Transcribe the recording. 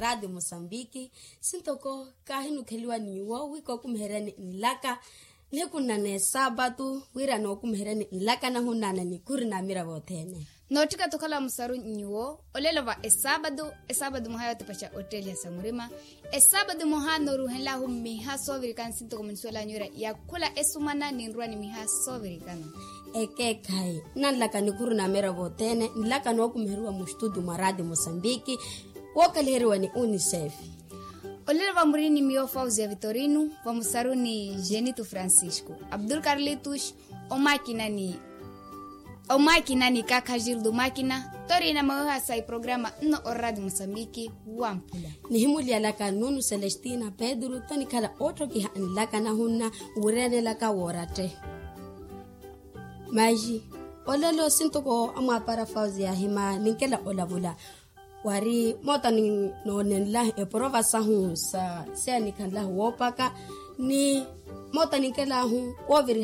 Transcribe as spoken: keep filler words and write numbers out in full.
Radio Mozambique sintoko kahinu kheliwa niwo wiko kumherani nlaka lekunane sabatu wira no kumherani nlaka na hunana ni kurina mira bothene notika tokala musaru niwo olelova esabado esabado muhayo tepacha hotel ya Samurima esabado muhano ruhenla hummi ha sovirikan sinto komunsuela nyura ya kula esumana ni nrwani miha sovirikan eke kai nalaka ni kurina mira bothene nlaka no kumherwa mu studio ma Radio Mozambique wokaleriwa ni UNICEF olele vamurini mio Fauzia Vitorino vamusaru ni Genito Francisco Abdul Carlitos o máquina ni o máquina ni kaka Gildo máquina torina maha sai programa no Radio Mozambique wampula ni himulia laka Nunu Celestina Pedro tani kala otro ki laka na hunna urene laka worate maji olelo sintoko ama para Fauzia hima ninkela olavula wari mota ni no nenla e prova sahu sa se ni kala wopaka ni mota ninkela hu over